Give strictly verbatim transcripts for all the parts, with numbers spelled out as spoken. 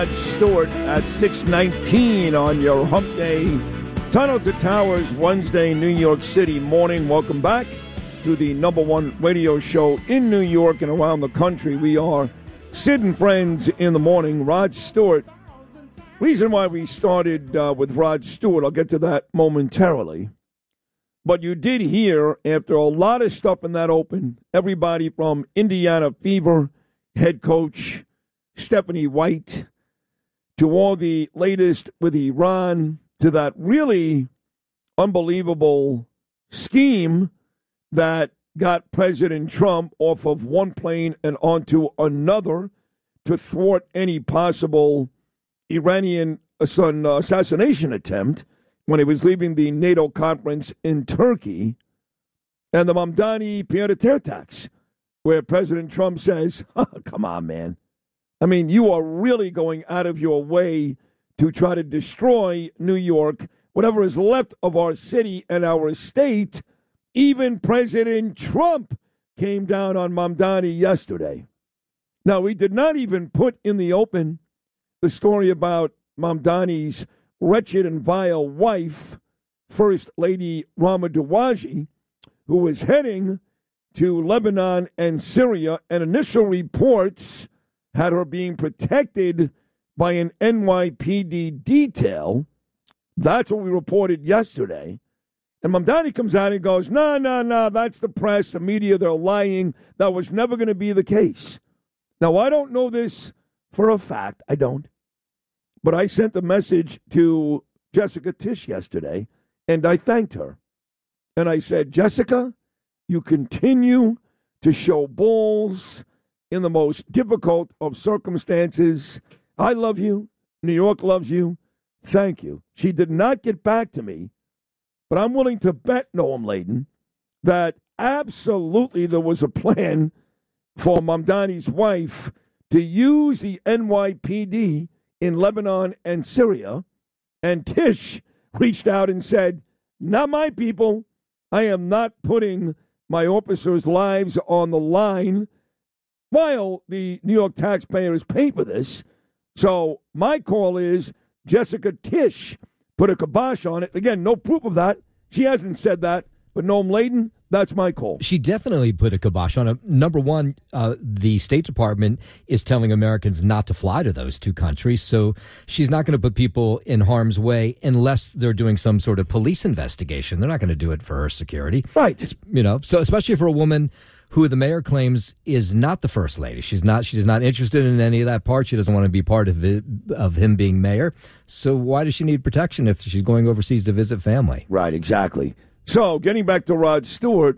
Stewart at six nineteen on your hump day. Tunnel to Towers, Wednesday, New York City morning. Welcome back to the number one radio show in New York and around the country. We are Sid and Friends in the morning. Rod Stewart. Reason why we started uh, with Rod Stewart, I'll get to that momentarily. But you did hear, after a lot of stuff in that open, everybody from Indiana Fever, head coach Stephanie White, to all the latest with Iran, to that really unbelievable scheme that got President Trump off of one plane and onto another to thwart any possible Iranian assassination attempt when he was leaving the NATO conference in Turkey, and the Mamdani pied-à-terre tax, where President Trump says, oh, come on, man. I mean, you are really going out of your way to try to destroy New York, whatever is left of our city and our state. Even President Trump came down on Mamdani yesterday. Now, we did not even put in the open the story about Mamdani's wretched and vile wife, First Lady Rama Dawaji, who was heading to Lebanon and Syria, and initial reports had her being protected by an N Y P D detail. That's what we reported yesterday. And Mamdani comes out and goes, no, no, no, that's the press, the media, they're lying. That was never going to be the case. Now, I don't know this for a fact. I don't. But I sent a message to Jessica Tisch yesterday, and I thanked her. And I said, Jessica, you continue to show balls in the most difficult of circumstances. I love you. New York loves you. Thank you. She did not get back to me, but I'm willing to bet, Noam Laden, that absolutely there was a plan for Mamdani's wife to use the N Y P D in Lebanon and Syria, and Tisch reached out and said, not my people. I am not putting my officers' lives on the line while the New York taxpayers pay for this. So my call is Jessica Tisch put a kibosh on it. Again, no proof of that. She hasn't said that. But Noam Laden, that's my call. She definitely put a kibosh on it. Number one, uh, the State Department is telling Americans not to fly to those two countries. So she's not going to put people in harm's way unless they're doing some sort of police investigation. They're not going to do it for her security. Right. It's, you know, so especially for a woman who the mayor claims is not the first lady. She's not. She's not interested in any of that part. She doesn't want to be part of it, of him being mayor. So why does she need protection if she's going overseas to visit family? Right, exactly. So getting back to Rod Stewart,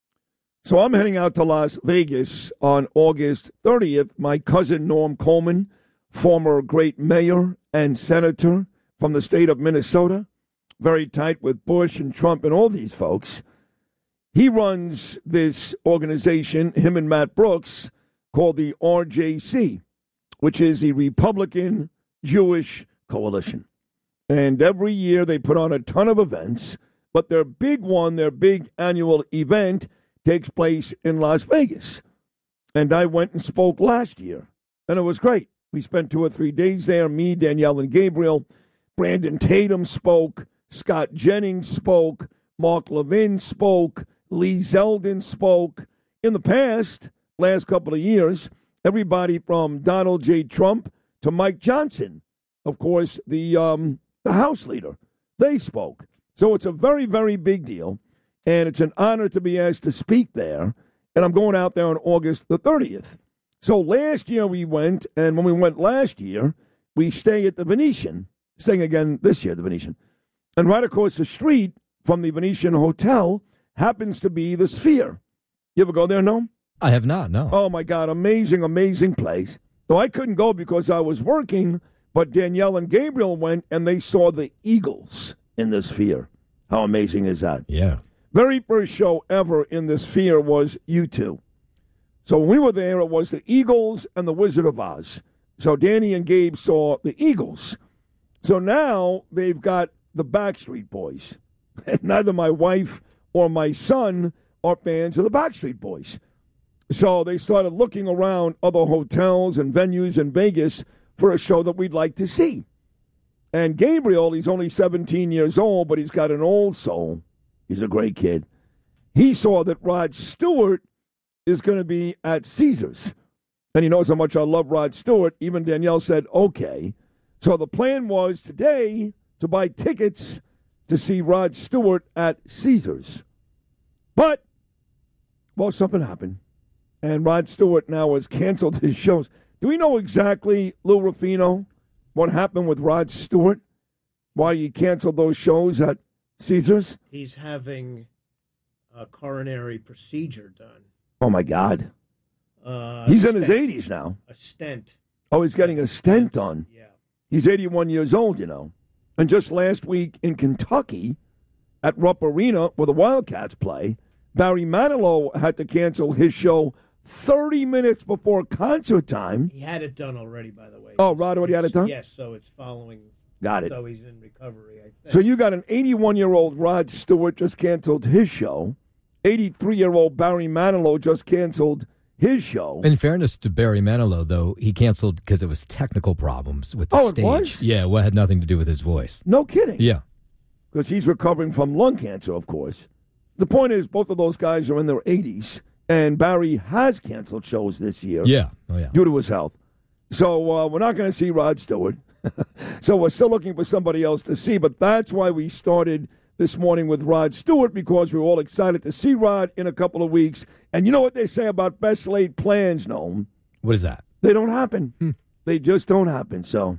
so I'm heading out to Las Vegas on August thirtieth. My cousin Norm Coleman, former great mayor and senator from the state of Minnesota, very tight with Bush and Trump and all these folks. He runs this organization, him and Matt Brooks, called the R J C, which is the Republican Jewish Coalition. And every year they put on a ton of events, but their big one, their big annual event, takes place in Las Vegas. And I went and spoke last year, and it was great. We spent two or three days there, me, Danielle, and Gabriel. Brandon Tatum spoke, Scott Jennings spoke, Mark Levin spoke, Lee Zeldin spoke. In the past, last couple of years, everybody from Donald J. Trump to Mike Johnson, of course, the um, the House leader, they spoke. So it's a very, very big deal, and it's an honor to be asked to speak there, and I'm going out there on August the thirtieth. So last year we went, and when we went last year, we stay at the Venetian, staying again this year, the Venetian. And right across the street from the Venetian Hotel happens to be the Sphere. You ever go there, no? I have not, no. Oh, my God, amazing, amazing place. So I couldn't go because I was working, but Danielle and Gabriel went, and they saw the Eagles in the Sphere. How amazing is that? Yeah. Very first show ever in the Sphere was U two. So when we were there, it was the Eagles and the Wizard of Oz. So Danny and Gabe saw the Eagles. So now they've got the Backstreet Boys. And neither my wife or my son are fans of the Backstreet Boys. So they started looking around other hotels and venues in Vegas for a show that we'd like to see. And Gabriel, he's only seventeen years old, but he's got an old soul. He's a great kid. He saw that Rod Stewart is going to be at Caesars. And he knows how much I love Rod Stewart. Even Danielle said, okay. So the plan was today to buy tickets to see Rod Stewart at Caesars. But, well, something happened. And Rod Stewart now has canceled his shows. Do we know exactly, Lou Ruffino, what happened with Rod Stewart? Why he canceled those shows at Caesars? He's having a coronary procedure done. Oh, my God. Uh, he's in stent. his eighties now. A stent. Oh, he's getting a stent done. Yeah. He's eighty-one years old, you know. And just last week in Kentucky, at Rupp Arena, where the Wildcats play, Barry Manilow had to cancel his show thirty minutes before concert time. He had it done already, by the way. Oh, Rod already had it done? Yes, so it's following. Got it. So he's in recovery, I think. So you got an eighty-one-year-old Rod Stewart just canceled his show. eighty-three-year-old Barry Manilow just canceled his show. In fairness to Barry Manilow, though, he canceled because it was technical problems with the oh, stage. It was? Yeah, well, it had nothing to do with his voice. No kidding. Yeah. Because he's recovering from lung cancer, of course. The point is, both of those guys are in their eighties, and Barry has canceled shows this year. Yeah. Oh, yeah. Due to his health. So uh, we're not going to see Rod Stewart. So we're still looking for somebody else to see, but that's why we started this morning with Rod Stewart, because we were all excited to see Rod in a couple of weeks. And you know what they say about best laid plans, Noam? What is that? They don't happen. Hmm. They just don't happen. So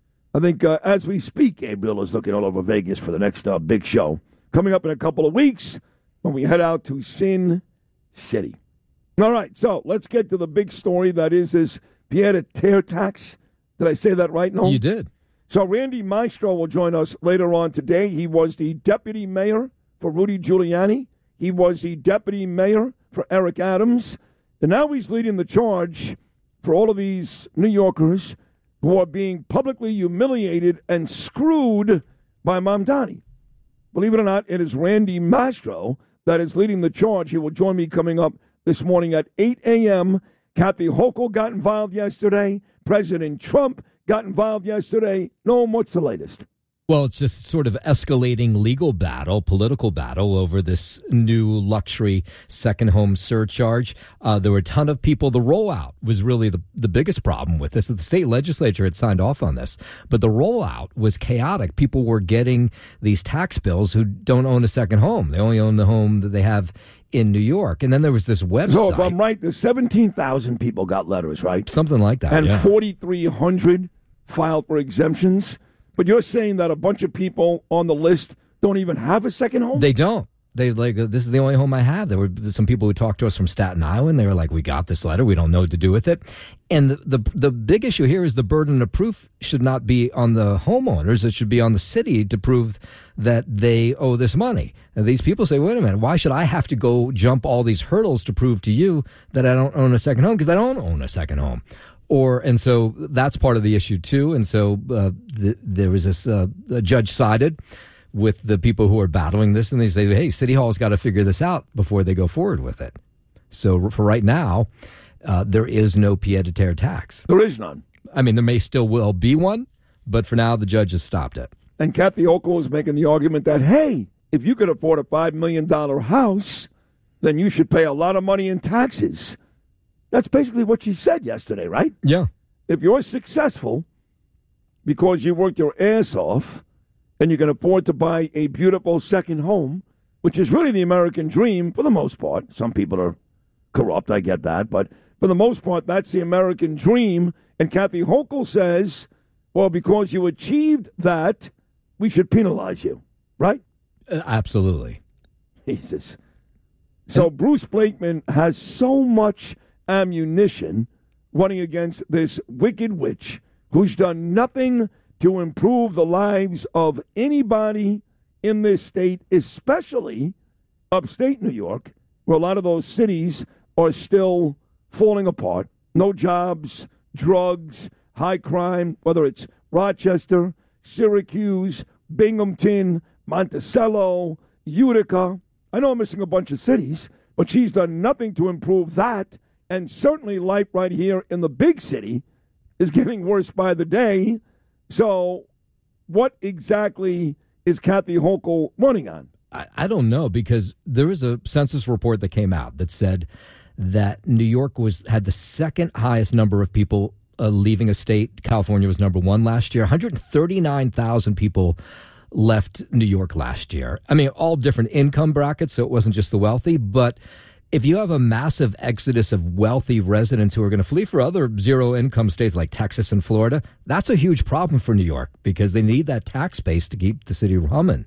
I think uh, as we speak, Gabriel is looking all over Vegas for the next uh, big show. Coming up in a couple of weeks when we head out to Sin City. All right, so let's get to the big story that is this pied-à-terre tax. Did I say that right, Noam? You did. So Randy Maestro will join us later on today. He was the deputy mayor for Rudy Giuliani. He was the deputy mayor for Eric Adams. And now he's leading the charge for all of these New Yorkers who are being publicly humiliated and screwed by Mamdani. Believe it or not, it is Randy Maestro that is leading the charge. He will join me coming up this morning at eight a.m. Kathy Hochul got involved yesterday. President Trump got involved yesterday. Noam, what's the latest? Well, it's just sort of escalating legal battle, political battle over this new luxury second home surcharge. Uh, there were a ton of people. The rollout was really the, the biggest problem with this. The state legislature had signed off on this, but the rollout was chaotic. People were getting these tax bills who don't own a second home. They only own the home that they have in New York. And then there was this website. So if I'm right, the seventeen thousand people got letters, right? Something like that, And yeah. forty-three hundred filed for exemptions. But you're saying that a bunch of people on the list don't even have a second home? They don't. They like, this is the only home I have. There were some people who talked to us from Staten Island. They were like, we got this letter. We don't know what to do with it. And the, the, the big issue here is the burden of proof should not be on the homeowners. It should be on the city to prove that they owe this money. And these people say, wait a minute, why should I have to go jump all these hurdles to prove to you that I don't own a second home? Because I don't own a second home. Or and so that's part of the issue too. And so uh, the, there was this uh, a judge sided with the people who are battling this, and they say, "Hey, City Hall's got to figure this out before they go forward with it." So for right now, uh, there is no pied-à-terre tax. There is none. I mean, there may still will be one, but for now, the judge has stopped it. And Kathy Hochul is making the argument that, hey, if you could afford a five million dollars house, then you should pay a lot of money in taxes. That's basically what she said yesterday, right? Yeah. If you're successful because you worked your ass off and you can afford to buy a beautiful second home, which is really the American dream for the most part. Some people are corrupt, I get that. But for the most part, that's the American dream. And Kathy Hochul says, well, because you achieved that, we should penalize you, right? Uh, absolutely. Jesus. So Bruce Blakeman has so much ammunition running against this wicked witch who's done nothing to improve the lives of anybody in this state, especially upstate New York, where a lot of those cities are still falling apart. No jobs, drugs, high crime, whether it's Rochester, Syracuse, Binghamton, Monticello, Utica. I know I'm missing a bunch of cities, but she's done nothing to improve that. And certainly life right here in the big city is getting worse by the day. So what exactly is Kathy Hochul running on? I, I don't know, because there was a census report that came out that said that New York was had the second highest number of people uh, leaving a state. California was number one last year. one hundred thirty-nine thousand people left New York last year. I mean, all different income brackets, so it wasn't just the wealthy. But if you have a massive exodus of wealthy residents who are going to flee for other zero-income states like Texas and Florida, that's a huge problem for New York, because they need that tax base to keep the city humming.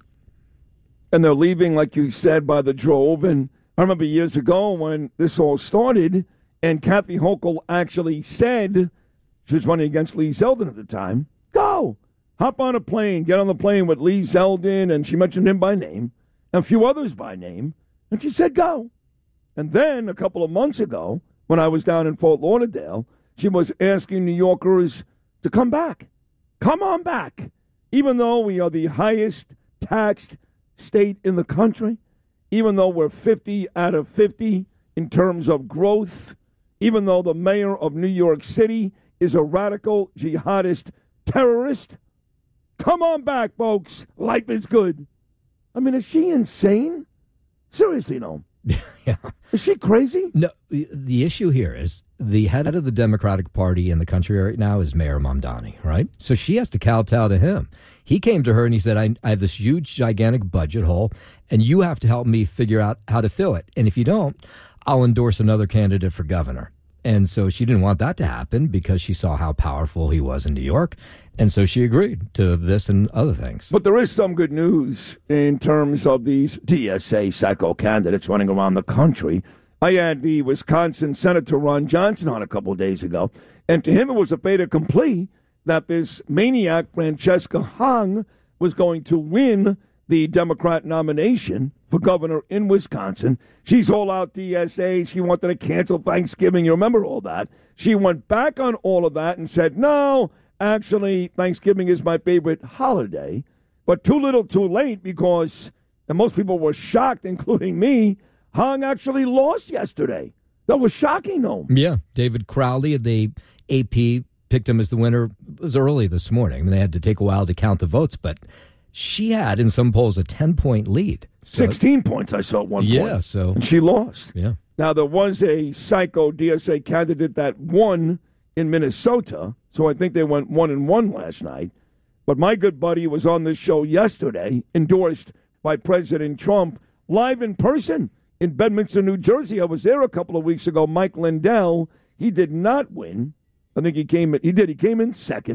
And they're leaving, like you said, by the drove. And I remember years ago when this all started, and Kathy Hochul actually said, she was running against Lee Zeldin at the time, go, hop on a plane, get on the plane with Lee Zeldin, and she mentioned him by name, and a few others by name, and she said go. And then a couple of months ago, when I was down in Fort Lauderdale, she was asking New Yorkers to come back. Come on back. Even though we are the highest taxed state in the country, even though we're fifty out of fifty in terms of growth, even though the mayor of New York City is a radical jihadist terrorist, come on back, folks. Life is good. I mean, is she insane? Seriously, no. Yeah. Is she crazy? No, the issue here is the head of the Democratic Party in the country right now is Mayor Mamdani, right? So she has to kowtow to him. He came to her and he said, I, I have this huge, gigantic budget hole, and you have to help me figure out how to fill it. And if you don't, I'll endorse another candidate for governor. And so she didn't want that to happen because she saw how powerful he was in New York. And so she agreed to this and other things. But there is some good news in terms of these D S A psycho candidates running around the country. I had the Wisconsin Senator Ron Johnson on a couple of days ago, and to him it was a fait accompli that this maniac Francesca Hong was going to win the Democrat nomination for governor in Wisconsin. She's all out D S A. She wanted to cancel Thanksgiving. You remember all that. She went back on all of that and said, no, actually, Thanksgiving is my favorite holiday. But too little too late, because, and most people were shocked, including me, Hong actually lost yesterday. That was shocking, though. Yeah, David Crowley, the A P picked him as the winner. It was early this morning. I mean, they had to take a while to count the votes, but she had, in some polls, a ten-point lead. So, sixteen points, I saw at one yeah, point. Yeah, so. And she lost. Yeah. Now, there was a psycho D S A candidate that won in Minnesota, so I think they went one and one last night. But my good buddy was on this show yesterday, endorsed by President Trump, live in person in Bedminster, New Jersey. I was there a couple of weeks ago. Mike Lindell, he did not win. I think he came in, he did, he came in second.